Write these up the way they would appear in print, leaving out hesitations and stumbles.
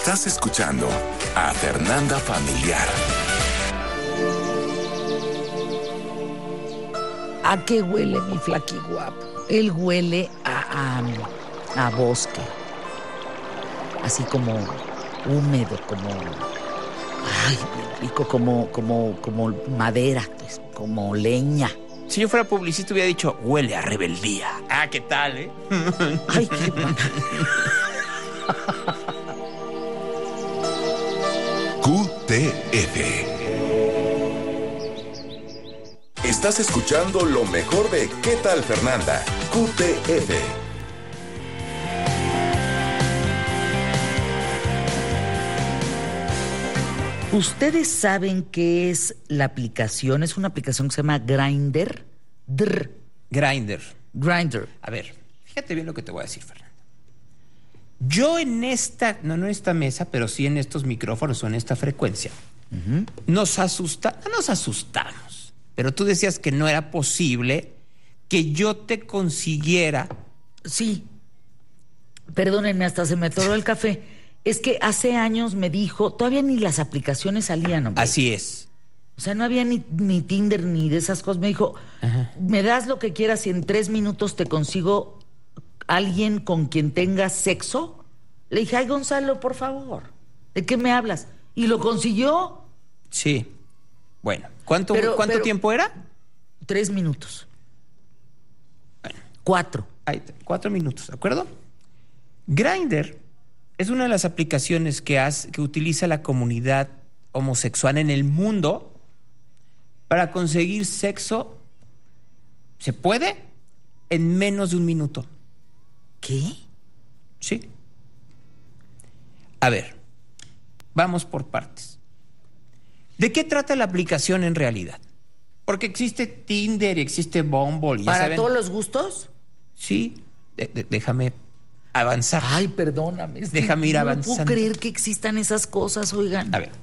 Estás escuchando a Fernanda Familiar. ¿A qué huele mi flaquiguapo? Él huele a bosque. Así como húmedo, como... Ay, bien rico, como madera, pues, como leña. Si yo fuera publicista hubiera dicho, huele a rebeldía. Ah, ¿qué tal, eh? Ay, qué mal. QTF. Estás escuchando lo mejor de ¿Qué tal, Fernanda? QTF. ¿Ustedes saben qué es la aplicación? Es una aplicación que se llama Grindr. Grindr. A ver, fíjate bien lo que te voy a decir, Fernanda. Yo en esta, no en esta mesa, pero sí en estos micrófonos o en esta frecuencia, nos asustamos. Pero tú decías que no era posible que yo te consiguiera. Sí. Perdónenme, hasta se me atoró el café. Es que hace años me dijo, todavía ni las aplicaciones salían, hombre. Así es. O sea, no había ni Tinder ni de esas cosas. Me dijo, me das lo que quieras y en 3 minutos te consigo alguien con quien tengas sexo. Le dije, ay, Gonzalo, por favor, ¿de qué me hablas? ¿Y lo consiguió? Sí. Bueno, ¿cuánto tiempo era? 3 minutos. Bueno. 4. 4 minutos, ¿de acuerdo? Grindr es una de las aplicaciones que utiliza la comunidad homosexual en el mundo para conseguir sexo. ¿Se puede? En menos de 1 minuto. ¿Qué? Sí. A ver, vamos por partes. ¿De qué trata la aplicación en realidad? Porque existe Tinder y existe Bumble. ¿Para todos los gustos? Sí. Déjame avanzar. Ay, perdóname. Déjame ir avanzando. No puedo creer que existan esas cosas, oigan. A ver.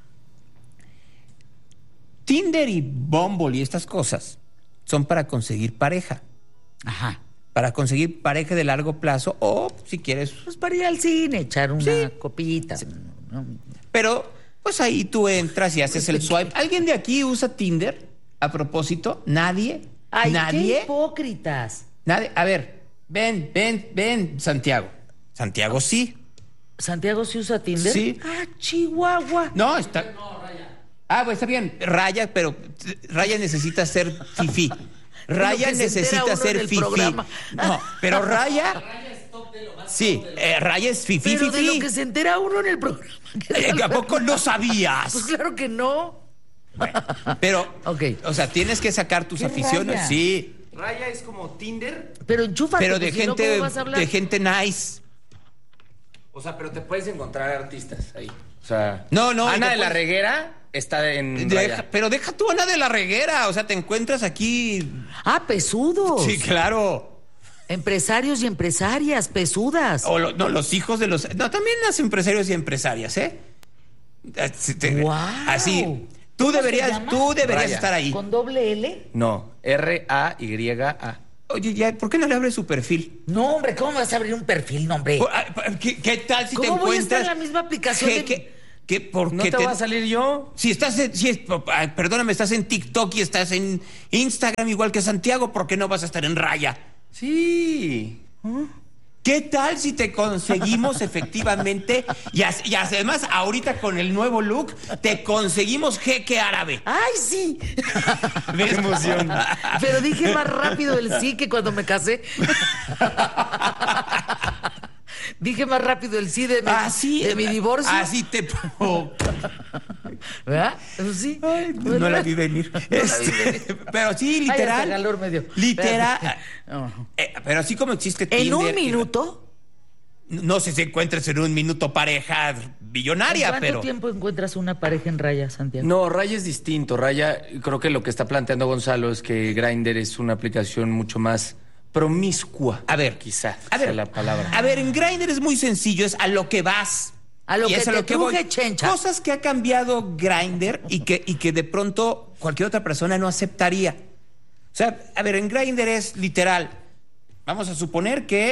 Tinder y Bumble y estas cosas son para conseguir pareja. Ajá. Para conseguir pareja de largo plazo o, si quieres... Pues para ir al cine, echar una copita. Sí. ¿No? Pero, pues ahí tú entras y haces el swipe. ¿Alguien de aquí usa Tinder? A propósito, ¿nadie? Ay, ¿nadie? qué hipócritas. Nadie. A ver, ven, Santiago. Santiago sí. ¿Santiago sí usa Tinder? Sí. Ah, Chihuahua. No, está... Raya. Ah, pues está bien, Raya, pero Raya necesita ser fifí. Raya necesita ser fifí. No, pero Raya... Sí, Raya es fifí, pero de lo que se entera uno en el programa. ¿A poco no sabías? Pues claro que no. Bueno, pero, o sea, tienes que sacar tus aficiones, Raya? Sí. Raya es como Tinder. Pero enchúfate. Pero pues, de gente nice. O sea, pero te puedes encontrar artistas ahí. O sea, no. Ana de la Reguera está en Raya. Pero deja tú Ana de la Reguera. O sea, te encuentras aquí. Ah, pesudos. Sí, claro. Empresarios y empresarias, pesudas. O los hijos de los... No, también las empresarios y empresarias, ¿eh? Wow. Así. Tú deberías Raya. estar ahí. ¿Con doble L? No, R-A-Y-A. Oye, ya, ¿por qué no le abres su perfil? No, hombre, ¿cómo vas a abrir un perfil, no, hombre? ¿Qué tal si te ¿Cómo voy a estar encuentras? en la misma aplicación ¿Por ¿No qué te va a salir yo? Perdóname, estás en TikTok y estás en Instagram igual que Santiago, ¿por qué no vas a estar en Raya? Sí. ¿Qué tal si te conseguimos efectivamente? Y además, ahorita con el nuevo look, te conseguimos jeque árabe. ¡Ay, sí! ¡Qué emoción! Pero dije más rápido el sí que cuando me casé. Dije más rápido el sí de mi divorcio. Así te... ¿Verdad? Sí. Ay, no la vi venir. Pero sí, literal. Ay, calor me dio. Literal. Pero así como existe Tinder... ¿En 1 minuto? No sé si encuentres en 1 minuto pareja billonaria, ¿En cuánto tiempo encuentras una pareja en Raya, Santiago? No, Raya es distinto. Raya, creo que lo que está planteando Gonzalo es que Grindr es una aplicación mucho más promiscua. A ver, quizá sea la palabra. A ver, en Grindr es muy sencillo, es a lo que vas. A lo y que es te a lo que voy. truje, chencha. Cosas que ha cambiado Grindr y que de pronto cualquier otra persona no aceptaría. O sea, a ver, en Grindr es literal. Vamos a suponer que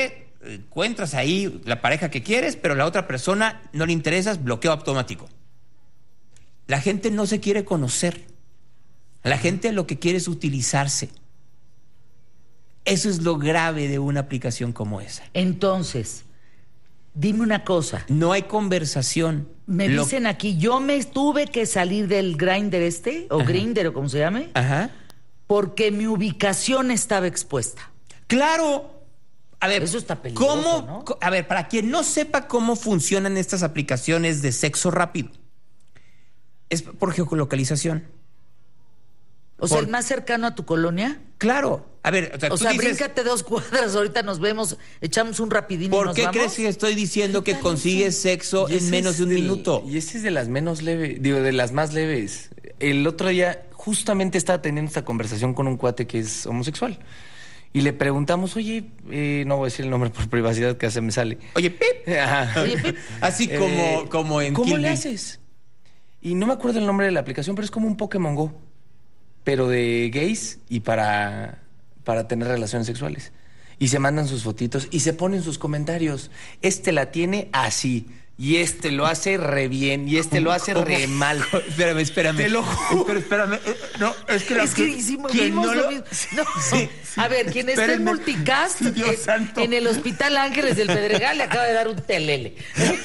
encuentras ahí la pareja que quieres, pero la otra persona no le interesas, bloqueo automático. La gente no se quiere conocer. La gente lo que quiere es utilizarse. Eso es lo grave de una aplicación como esa. Entonces, dime una cosa. No hay conversación. Me dicen aquí, yo me tuve que salir del Grindr o Grindr o como se llame, porque mi ubicación estaba expuesta. ¡Claro! A ver, eso está peligroso, ¿no? A ver, para quien no sepa cómo funcionan estas aplicaciones de sexo rápido, es por geolocalización. O sea, el más cercano a tu colonia. Claro. A ver, o sea, bríncate 2 cuadras, ahorita nos vemos, echamos un rapidín y ¿por nos qué vamos? crees que estoy diciendo que consigues sexo en menos de un minuto? Y ese es de las menos leves, de las más leves. El otro día justamente estaba teniendo esta conversación con un cuate que es homosexual. Y le preguntamos, oye, no voy a decir el nombre por privacidad que se me sale. Oye, Pip. Oye, Pip. Así como en ¿cómo le haces? Y no me acuerdo el nombre de la aplicación, pero es como un Pokémon Go, pero de gays y para tener relaciones sexuales. Y se mandan sus fotitos y se ponen sus comentarios. Este la tiene así, y este lo hace re bien, y este lo hace re mal. Espérame. Te lo juro. Pero espérame. No, es que hicimos no lo mismo. No. Sí. A ver, quien está en multicast, Dios santo. en el Hospital Ángeles del Pedregal, le acaba de dar un telele.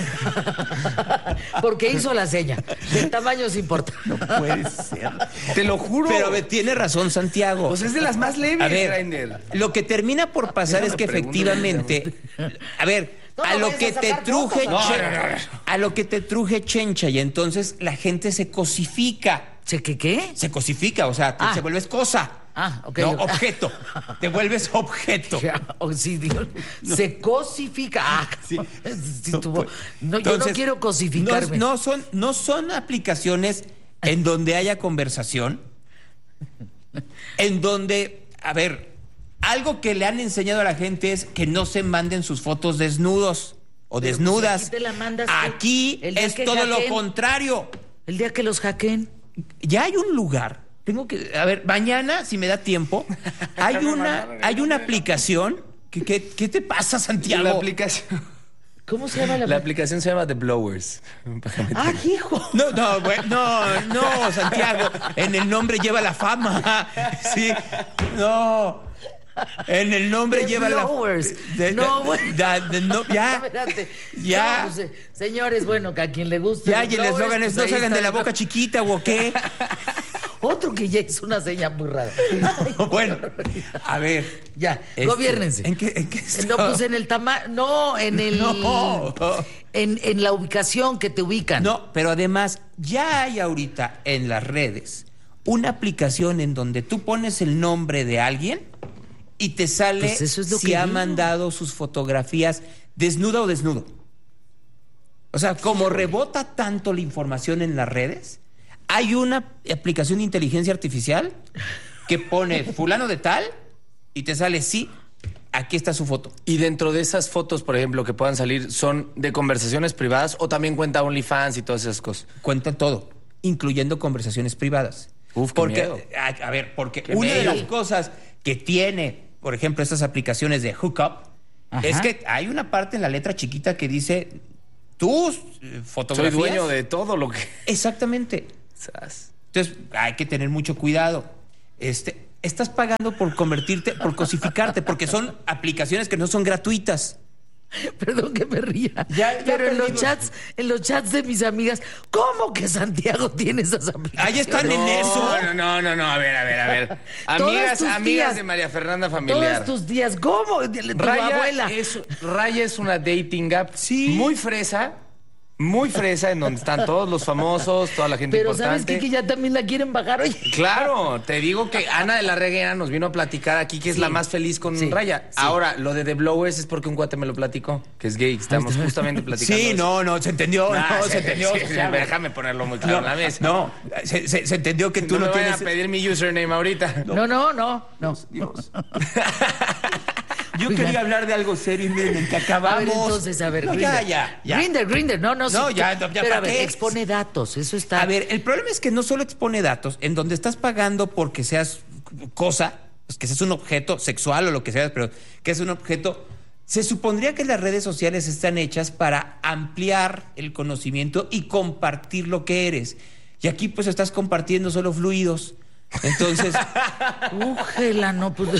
Porque hizo la seña. El tamaño se importa. No puede ser. Te lo juro. Pero tiene razón Santiago. Pues es de las más leves, a ver, Grindr. lo que termina por pasar es que efectivamente, a ver, No, a no lo vayas que a te sacar truje fotos, a lo que te truje chencha, y entonces la gente se cosifica. ¿Qué? Se cosifica, o sea, se vuelves cosa. Ok. No, objeto. Te vuelves objeto. Sí, Dios. Se cosifica. Sí. No, yo no quiero cosificarme. No son aplicaciones en donde haya conversación, en donde, a ver, algo que le han enseñado a la gente es que no se manden sus fotos desnudos o Pero desnudas. pues aquí te la mandas tú. Aquí El día es que todo lo hackeen. contrario. El día que los hackeen. Ya hay un lugar. Tengo que, a ver, mañana, si me da tiempo, hay una aplicación. ¿Qué te pasa, Santiago? La aplicación. ¿Cómo se llama La aplicación se llama The Blowers. Hijo. No, Santiago. En el nombre lleva la fama. Sí. No. En el nombre The lleva Blowers. Ya. Espérate. Ya. No, pues, señores, bueno, que a quien le guste. Ya, The y el Blowers, eslogan es: pues no ahí se hagan está de la boca chiquita, ¿o qué? Otro que ya hizo una seña muy rara. Bueno, a ver. Ya, gobiérnense. ¿En qué No, pues en el tamaño. No, en el. No. En la ubicación que te ubican. No, pero además, ya hay ahorita en las redes una aplicación en donde tú pones el nombre de alguien y te sale Pues eso es lo si que ha digo. mandado sus fotografías desnuda o desnudo. O sea, como rebota tanto la información en las redes, hay una aplicación de inteligencia artificial que pone fulano de tal y te sale sí, aquí está su foto. Y dentro de esas fotos, por ejemplo, que puedan salir, ¿son de conversaciones privadas o también cuenta OnlyFans y todas esas cosas? Cuenta todo, incluyendo conversaciones privadas. Uf, qué porque, miedo. a ver, porque Qué una de miedo. las cosas que tiene, por ejemplo, estas aplicaciones de hookup, es que hay una parte en la letra chiquita que dice tus fotografías. Soy dueño de todo lo que... Exactamente. Sas. Entonces, hay que tener mucho cuidado. Estás pagando por convertirte, por cosificarte, porque son aplicaciones que no son gratuitas. Perdón que me ría. Ya pero en perdimos. los chats de mis amigas, ¿cómo que Santiago tiene esas aplicaciones? Ahí están en eso. No, a ver. Todas tus Amigas tías. de María Fernanda Familiar. Todos tus días, ¿cómo? Tu abuela. Raya es una dating app Sí. muy fresa, en donde están todos los famosos, toda la gente Pero importante. ¿sabes qué? Que ya también la quieren bajar, oye. Claro, te digo que Ana de la Reguera nos vino a platicar aquí que es Sí. la más feliz con Sí. Raya. Sí. Ahora, lo de The Blowers es porque un cuate me lo platicó, que es gay. Estamos justamente platicando. Sí, eso. no, se entendió. se entendió. sí, déjame ponerlo muy claro en la mesa. No, se entendió que tú no no, me vayan tienes. a pedir mi username ahorita. No. Dios. Yo quería hablar de algo serio y miren, en que acabamos. A ver, entonces, No, Grindr. ya. Grindr, no. No, sí, ya, Pero ¿para a ver, qué? expone datos, eso está... A ver, el problema es que no solo expone datos, en donde estás pagando porque seas cosa, pues que seas un objeto sexual o lo que sea, pero que es un objeto, Se supondría que las redes sociales están hechas para ampliar el conocimiento y compartir lo que eres. Y aquí pues estás compartiendo solo fluidos. Entonces... Újela, no, pues...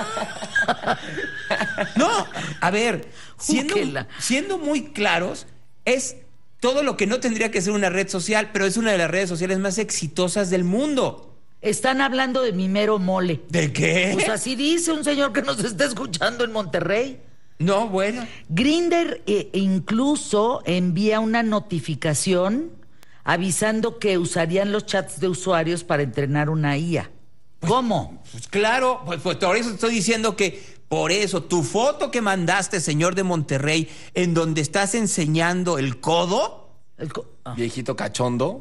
No, a ver, siendo muy claros, es todo lo que no tendría que ser una red social, pero es una de las redes sociales más exitosas del mundo. Están hablando de mi mero mole. ¿De qué? Pues así dice un señor que nos está escuchando en Monterrey. No, bueno. Grindr incluso envía una notificación avisando que usarían los chats de usuarios para entrenar una IA. ¿Cómo? Pues claro, pues por eso estoy diciendo que, por eso, tu foto que mandaste, señor de Monterrey, en donde estás enseñando el codo, Viejito cachondo.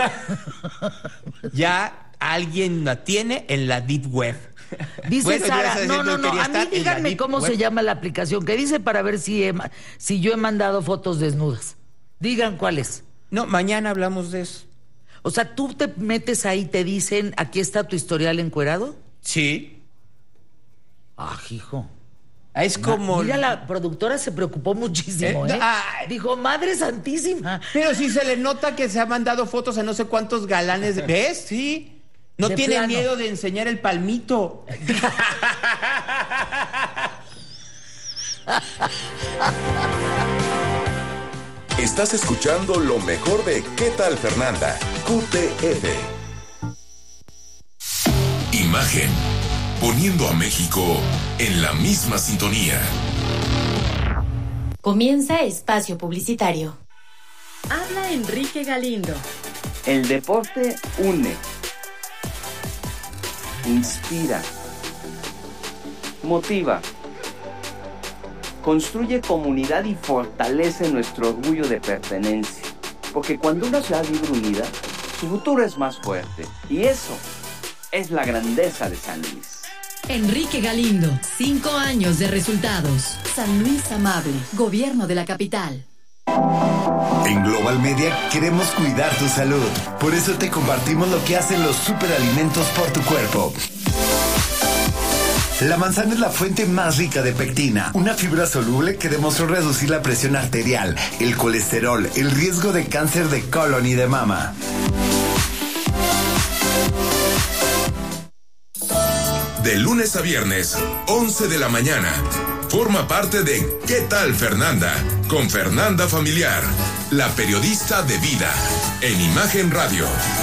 ya alguien la tiene en la Deep Web. Dice Bueno, yo Sara, esa no, gente quería a mí estar en la díganme Deep cómo Web. se llama la aplicación, que dice para ver si yo he mandado fotos desnudas. Digan cuál es. No, mañana hablamos de eso. O sea, tú te metes ahí, te dicen, aquí está tu historial encuerado. Sí. Ah, hijo. Es como... Mira, la productora se preocupó muchísimo, ¿eh? Dijo, Madre Santísima. Pero si se le nota que se ha mandado fotos a no sé cuántos galanes. ¿Ves? Sí. No De tiene plano. miedo de enseñar el palmito. Estás escuchando lo mejor de ¿Qué tal, Fernanda? QTF. Imagen. Poniendo a México en la misma sintonía. Comienza espacio publicitario. Habla Enrique Galindo. El deporte une, inspira, motiva, construye comunidad y fortalece nuestro orgullo de pertenencia. Porque cuando una ciudad vive unida, su futuro es más fuerte. Y eso es la grandeza de San Luis. Enrique Galindo, 5 años de resultados. San Luis Amable, Gobierno de la Capital. En Global Media queremos cuidar tu salud. Por eso te compartimos lo que hacen los superalimentos por tu cuerpo. La manzana es la fuente más rica de pectina, una fibra soluble que demostró reducir la presión arterial, el colesterol, el riesgo de cáncer de colon y de mama. De lunes a viernes, 11 de la mañana. Forma parte de ¿Qué tal, Fernanda? Con Fernanda Familiar, la periodista de vida, en Imagen Radio.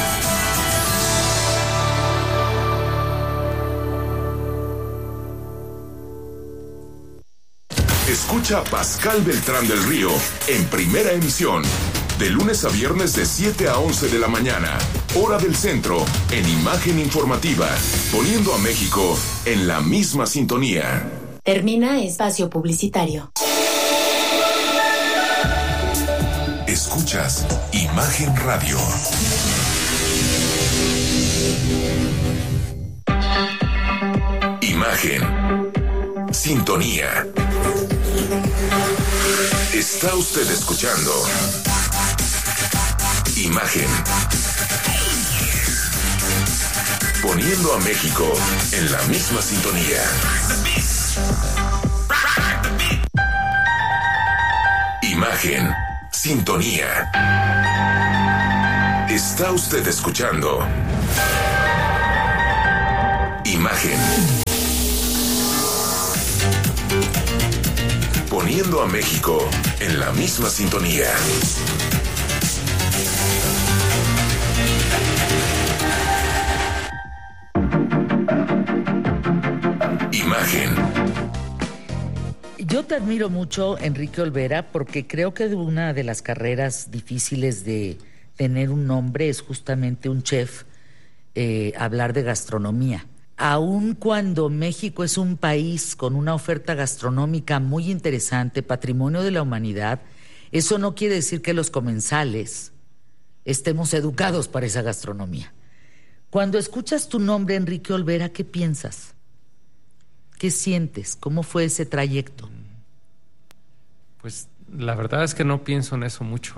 Escucha a Pascal Beltrán del Río en Primera Emisión. De lunes a viernes de 7 a 11 de la mañana, hora del centro, en Imagen Informativa, poniendo a México en la misma sintonía. Termina espacio publicitario. Escuchas Imagen Radio. Imagen. Sintonía. Está usted escuchando Imagen. Poniendo a México en la misma sintonía. Imagen. Sintonía. Está usted escuchando Imagen. Poniendo a México en la misma sintonía. Imagen. Yo te admiro mucho, Enrique Olvera, porque creo que una de las carreras difíciles de tener un nombre es justamente un chef, hablar de gastronomía. Aun cuando México es un país con una oferta gastronómica muy interesante, patrimonio de la humanidad, eso no quiere decir que los comensales estemos educados para esa gastronomía. Cuando escuchas tu nombre, Enrique Olvera, ¿qué piensas? ¿Qué sientes? ¿Cómo fue ese trayecto? Pues la verdad es que no pienso en eso mucho.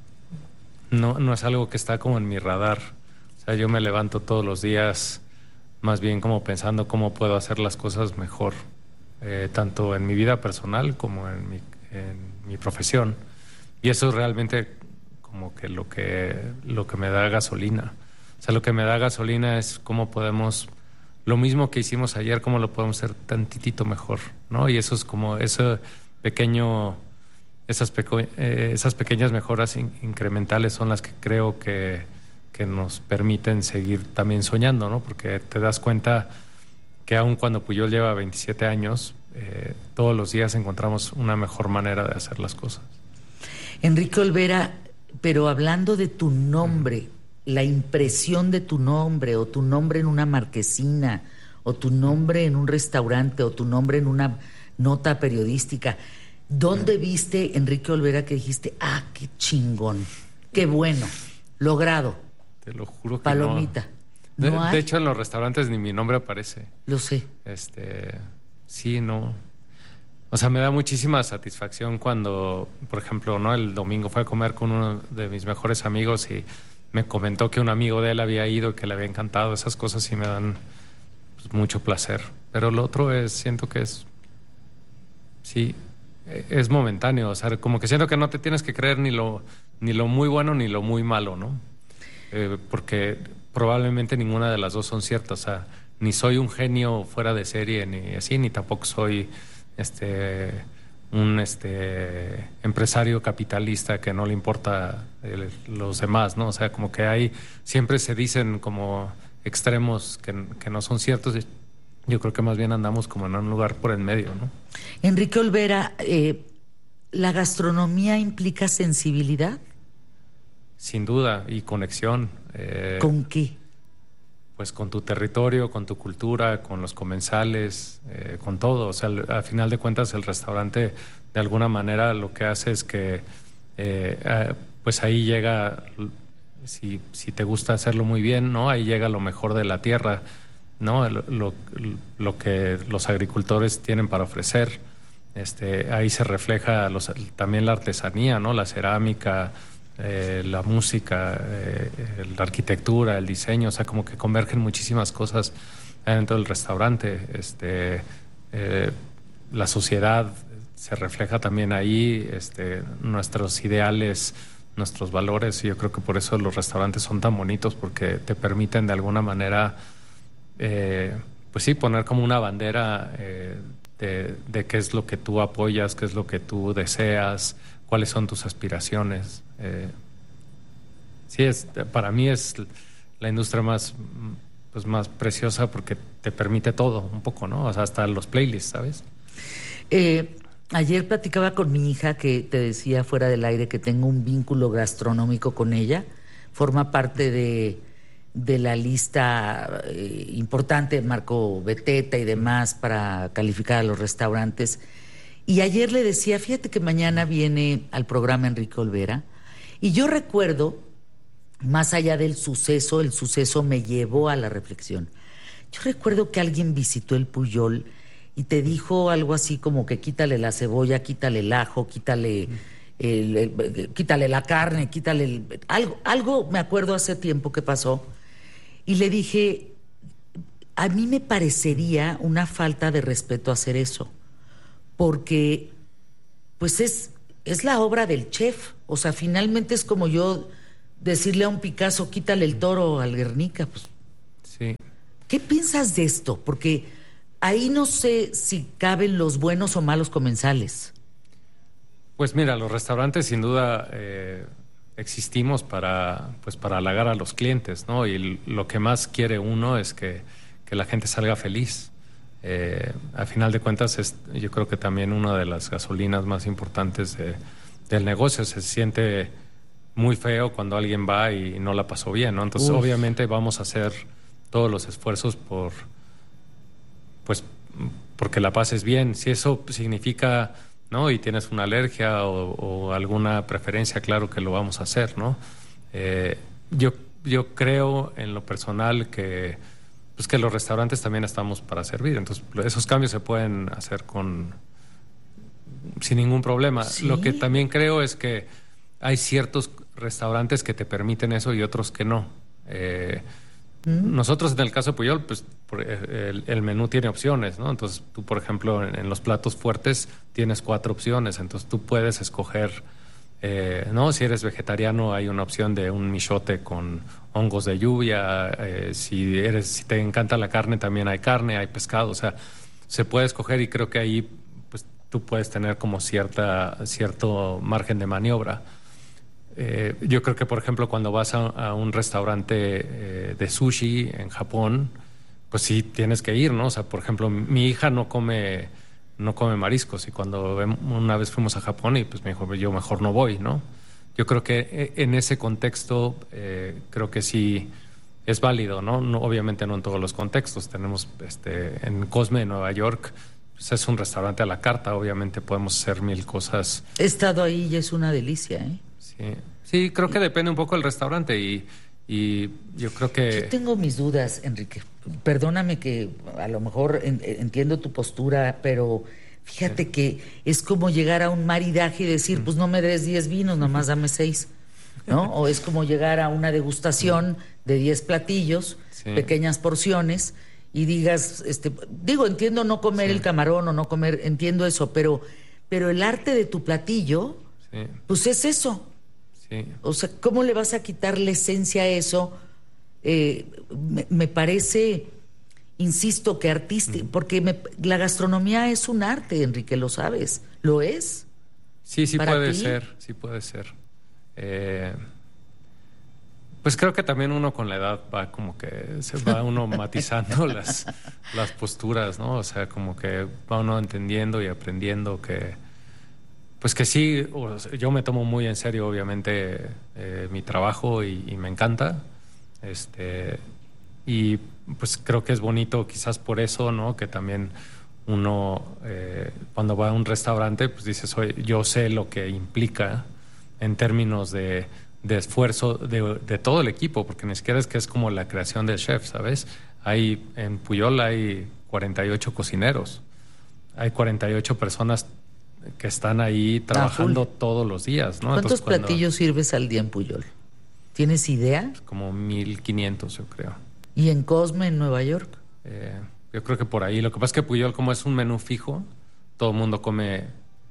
No es algo que está como en mi radar. O sea, yo me levanto todos los días más bien como pensando cómo puedo hacer las cosas mejor, tanto en mi vida personal como en mi profesión. Y eso es realmente como que lo que me da gasolina. O sea, lo que me da gasolina es cómo podemos, lo mismo que hicimos ayer, cómo lo podemos hacer tantitito mejor, ¿no? Y eso es como esas pequeñas mejoras incrementales son las que creo que nos permiten seguir también soñando, ¿no? Porque te das cuenta que aun cuando Pujol lleva 27 años, todos los días encontramos una mejor manera de hacer las cosas. Enrique Olvera, pero hablando de tu nombre, la impresión de tu nombre, o tu nombre en una marquesina, o tu nombre en un restaurante, o tu nombre en una nota periodística, ¿dónde viste, Enrique Olvera, que dijiste, qué chingón, qué bueno, logrado? Te lo juro que palomita. No. ¿No de hecho, en los restaurantes ni mi nombre aparece. Lo sé. Sí, no. O sea, me da muchísima satisfacción cuando, por ejemplo, ¿no? El domingo fui a comer con uno de mis mejores amigos y me comentó que un amigo de él había ido y que le había encantado. Esas cosas sí me dan pues, mucho placer. Pero lo otro siento que es momentáneo. O sea, como que siento que no te tienes que creer ni lo muy bueno ni lo muy malo, ¿no? Porque probablemente ninguna de las dos son ciertas. O sea, ni soy un genio fuera de serie ni así, ni tampoco soy un empresario capitalista que no le importa los demás, ¿no? O sea, como que siempre se dicen como extremos que no son ciertos. Yo creo que más bien andamos como en un lugar por el medio, ¿no? Enrique Olvera, ¿la gastronomía implica sensibilidad? Sin duda, y conexión. ¿Con qué? Pues con tu territorio, con tu cultura, con los comensales, con todo. O sea, al final de cuentas el restaurante de alguna manera lo que hace es que pues ahí llega, si te gusta hacerlo muy bien, ¿no? Ahí llega lo mejor de la tierra, ¿no? Lo que los agricultores tienen para ofrecer. Ahí se refleja también la artesanía, ¿no? La cerámica, la música, la arquitectura, el diseño, o sea, como que convergen muchísimas cosas dentro del restaurante. La sociedad se refleja también ahí, nuestros ideales, nuestros valores, y yo creo que por eso los restaurantes son tan bonitos, porque te permiten de alguna manera, pues sí, poner como una bandera de qué es lo que tú apoyas, qué es lo que tú deseas, cuáles son tus aspiraciones. Sí, para mí es la industria más preciosa porque te permite todo un poco, ¿no? O sea, hasta los playlists, ¿sabes? Ayer platicaba con mi hija, que te decía fuera del aire que tengo un vínculo gastronómico con ella. Forma parte de la lista importante, Marco Beteta y demás, para calificar a los restaurantes. Y ayer le decía, fíjate que mañana viene al programa Enrique Olvera, y yo recuerdo, más allá del suceso, el suceso me llevó a la reflexión. Yo recuerdo que alguien visitó el Pujol y te dijo algo así como que quítale la cebolla, quítale el ajo, quítale la carne, quítale algo me acuerdo hace tiempo que pasó, y le dije, a mí me parecería una falta de respeto hacer eso, porque pues es la obra del chef. O sea, finalmente es como yo decirle a un Picasso, quítale el toro al Guernica. Pues. Sí. ¿Qué piensas de esto? Porque ahí no sé si caben los buenos o malos comensales. Pues mira, los restaurantes sin duda existimos para halagar a los clientes, ¿no? Y lo que más quiere uno es que la gente salga feliz. A final de cuentas, yo creo que también una de las gasolinas más importantes del negocio. Se siente muy feo cuando alguien va y no la pasó bien, ¿no? Entonces, obviamente vamos a hacer todos los esfuerzos porque la pases bien. Si eso significa, ¿no? Y tienes una alergia o alguna preferencia, claro que lo vamos a hacer, ¿no? Yo creo en lo personal que los restaurantes también estamos para servir. Entonces, esos cambios se pueden hacer sin ningún problema. ¿Sí? Lo que también creo es que hay ciertos restaurantes que te permiten eso y otros que no. Nosotros, en el caso de Pujol, pues el menú tiene opciones, ¿no? Entonces tú, por ejemplo, en los platos fuertes tienes 4 opciones, entonces tú puedes escoger, ¿no? Si eres vegetariano hay una opción de un michote con hongos de lluvia, si te encanta la carne también hay carne, hay pescado, o sea, se puede escoger y creo que ahí pues tú puedes tener como cierto margen de maniobra. Yo creo que, por ejemplo, cuando vas a un restaurante de sushi en Japón, pues sí tienes que ir, ¿no? O sea, por ejemplo, mi hija no come mariscos y cuando una vez fuimos a Japón y pues me dijo, yo mejor no voy, ¿no? Yo creo que en ese contexto creo que sí es válido, ¿no? Obviamente no en todos los contextos. Tenemos en Cosme, en Nueva York, pues es un restaurante a la carta, obviamente podemos hacer 1000 cosas. He estado ahí y es una delicia, ¿eh? Sí, creo que depende un poco del restaurante y yo creo que... Yo tengo mis dudas, Enrique. Perdóname que a lo mejor entiendo tu postura, pero fíjate que es como llegar a un maridaje y decir, pues no me des 10 vinos, nomás dame 6, ¿no? O es como llegar a una degustación de 10 platillos, pequeñas porciones, y digas, entiendo no comer el camarón o no comer, entiendo eso, pero el arte de tu platillo, pues es eso. Sí. O sea, ¿cómo le vas a quitar la esencia a eso? Me parece, insisto, que artístico, porque la gastronomía es un arte, Enrique, lo sabes, ¿lo es? Sí puede ser, sí puede ser. Pues creo que también uno con la edad va como que se va uno matizando las posturas, ¿no? O sea, como que va uno entendiendo y aprendiendo que pues que sí, yo me tomo muy en serio, obviamente, mi trabajo y me encanta. Y pues creo que es bonito quizás por eso, ¿no? Que también uno, cuando va a un restaurante, pues dices, yo sé lo que implica en términos de esfuerzo de todo el equipo, porque ni siquiera es que es como la creación del chef, ¿sabes? En Pujol hay 48 cocineros, hay 48 personas que están ahí trabajando todos los días, ¿no? ¿Cuántos platillos sirves al día en Pujol? ¿Tienes idea? Como 1500, yo creo. ¿Y en Cosme, en Nueva York? Yo creo que por ahí. Lo que pasa es que Pujol, como es un menú fijo, todo el mundo come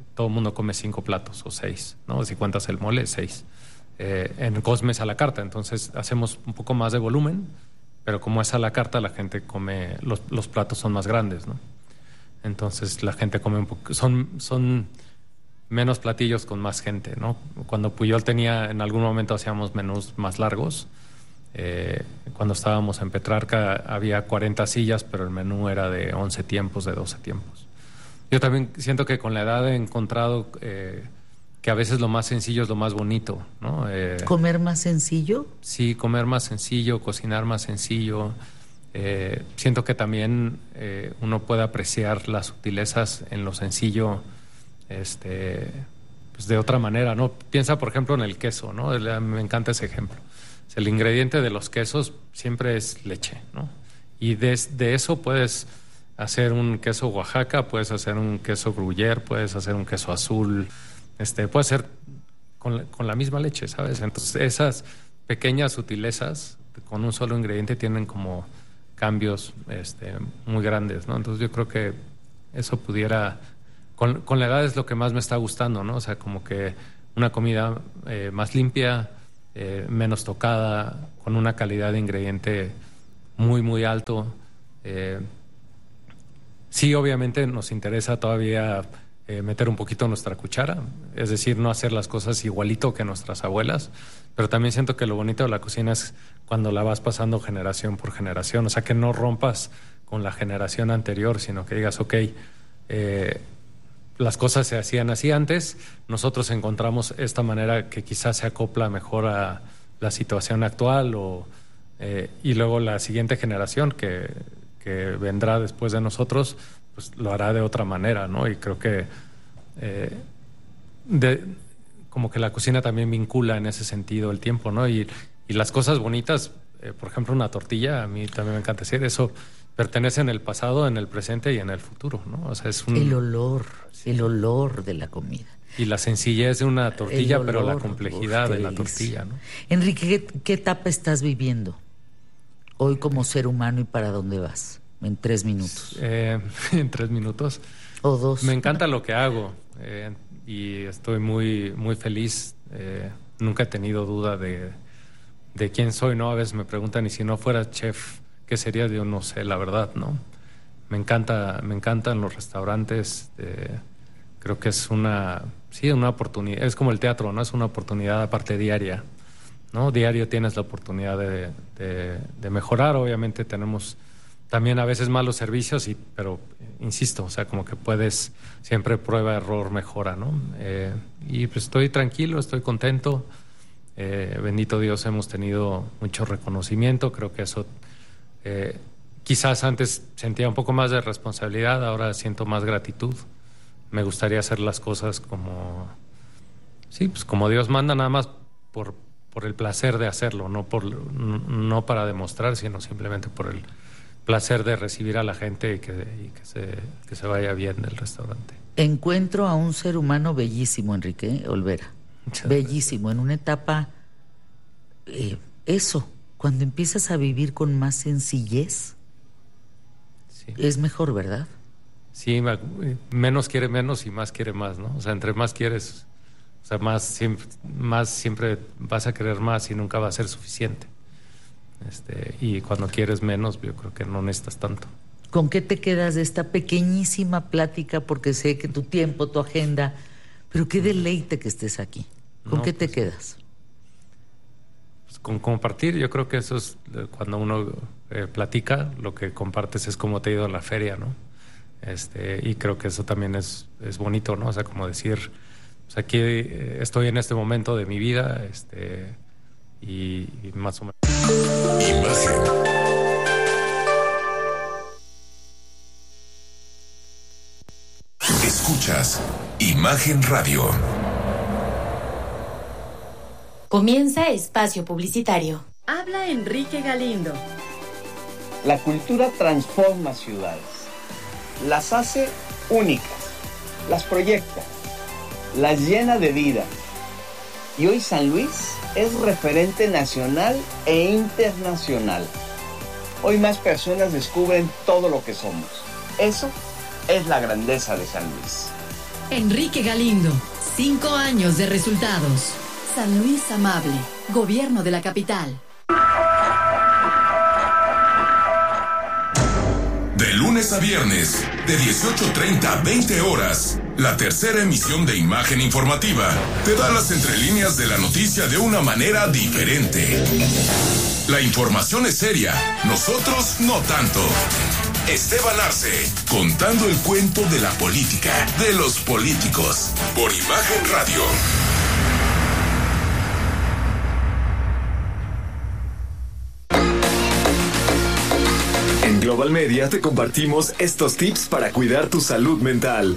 5 platos o 6, ¿no? Si cuentas el mole, 6. En Cosme es a la carta, entonces hacemos un poco más de volumen, pero como es a la carta, la gente come, los platos son más grandes, ¿no? Entonces la gente come un poco, son menos platillos con más gente, ¿no? Cuando Pujol en algún momento hacíamos menús más largos. Cuando estábamos en Petrarca había 40 sillas, pero el menú era de 11 tiempos, de 12 tiempos. Yo también siento que con la edad he encontrado que a veces lo más sencillo es lo más bonito, ¿no? ¿Comer más sencillo? Sí, comer más sencillo, cocinar más sencillo. Siento que también uno puede apreciar las sutilezas en lo sencillo, pues de otra manera, ¿no? Piensa, por ejemplo, en el queso, ¿no? Me encanta ese ejemplo. O sea, el ingrediente de los quesos siempre es leche, ¿no? Y de eso puedes hacer un queso Oaxaca, puedes hacer un queso gruyère, puedes hacer un queso azul, puede ser con la misma leche, ¿sabes? Entonces esas pequeñas sutilezas con un solo ingrediente tienen como cambios muy grandes, ¿no? Entonces yo creo que eso pudiera, con la edad es lo que más me está gustando, ¿no? O sea, como que una comida más limpia, menos tocada, con una calidad de ingrediente muy, muy alto. Sí, obviamente nos interesa todavía meter un poquito nuestra cuchara, es decir, no hacer las cosas igualito que nuestras abuelas, pero también siento que lo bonito de la cocina es cuando la vas pasando generación por generación, o sea, que no rompas con la generación anterior, sino que digas, ok, las cosas se hacían así antes, nosotros encontramos esta manera que quizás se acopla mejor a la situación actual y luego la siguiente generación que vendrá después de nosotros, pues lo hará de otra manera, ¿no? Y creo que como que la cocina también vincula en ese sentido el tiempo, ¿no? Y las cosas bonitas, por ejemplo, una tortilla, a mí también me encanta decir, eso pertenece en el pasado, en el presente y en el futuro, ¿no? O sea, es el olor de la comida. Y la sencillez de una tortilla, pero la complejidad de la tortilla, ¿no? Enrique, ¿qué etapa estás viviendo hoy como ser humano y para dónde vas? en 3 minutos. En 3 minutos. O 2. Me encanta lo que hago y estoy muy, muy feliz. Nunca he tenido duda de quién soy, ¿no? A veces me preguntan, y si no fuera chef, ¿qué sería? Yo no sé, la verdad, ¿no? Me encantan los restaurantes. Creo que es una oportunidad. Es como el teatro, ¿no? Es una oportunidad aparte diaria, ¿no? Diario tienes la oportunidad de mejorar. Obviamente tenemos también a veces malos servicios, pero insisto, o sea, como que puedes siempre prueba, error, mejora, ¿no? Y pues estoy tranquilo, estoy contento. Bendito Dios, hemos tenido mucho reconocimiento. Creo que eso quizás antes sentía un poco más de responsabilidad, ahora siento más gratitud. Me gustaría hacer las cosas como Dios manda, nada más por el placer de hacerlo, no para demostrar, sino simplemente por el placer de recibir a la gente y que se vaya bien del restaurante. Encuentro a un ser humano bellísimo, Enrique Olvera. Bellísimo, en una etapa, cuando empiezas a vivir con más sencillez, sí, es mejor, ¿verdad? Sí, menos quiere menos y más quiere más, ¿no? O sea, entre más quieres, o sea, más siempre vas a querer más y nunca va a ser suficiente. Y cuando quieres menos, yo creo que no necesitas tanto. ¿Con qué te quedas de esta pequeñísima plática? Porque sé que tu tiempo, tu agenda, pero qué deleite que estés aquí. ¿Con qué te quedas? Pues con compartir. Yo creo que eso es cuando uno platica, lo que compartes es cómo te ha ido a la feria, ¿no? Y creo que eso también es bonito, ¿no? O sea, como decir, pues aquí estoy en este momento de mi vida, y más o menos. Imagen. Escuchas Imagen Radio. Comienza espacio publicitario. Habla Enrique Galindo. La cultura transforma ciudades, las hace únicas, las proyecta, las llena de vida. Y hoy San Luis es referente nacional e internacional. Hoy más personas descubren todo lo que somos. Eso es la grandeza de San Luis. Enrique Galindo, 5 años de resultados. San Luis Amable, Gobierno de la Capital. De lunes a viernes, de 18:30 a 20 horas, la tercera emisión de Imagen Informativa te da las entrelíneas de la noticia de una manera diferente. La información es seria, nosotros no tanto. Esteban Arce, contando el cuento de la política, de los políticos, por Imagen Radio. En Global Media te compartimos estos tips para cuidar tu salud mental.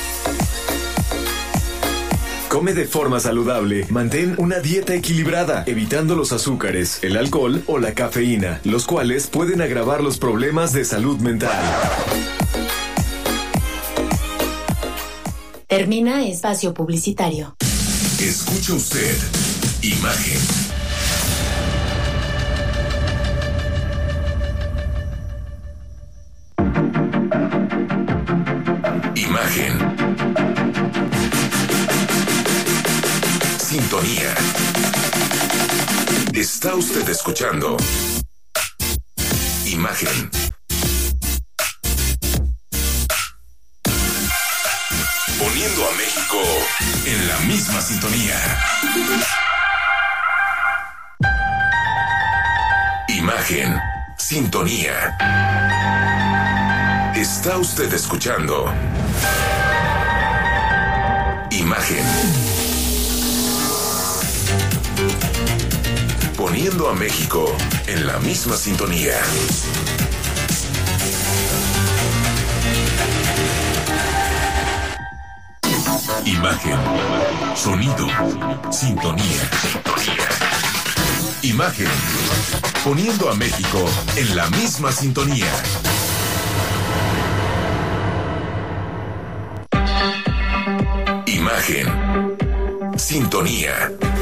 Come de forma saludable, mantén una dieta equilibrada, evitando los azúcares, el alcohol o la cafeína, los cuales pueden agravar los problemas de salud mental. Termina espacio publicitario. Escucha usted Imagen. Imagen. Sintonía. Está usted escuchando Imagen. Poniendo a México en la misma sintonía. Imagen. Sintonía. Está usted escuchando Imagen. Poniendo a México en la misma sintonía. Imagen. Sonido. Sintonía. Imagen. Poniendo a México en la misma sintonía. Imagen. Sintonía.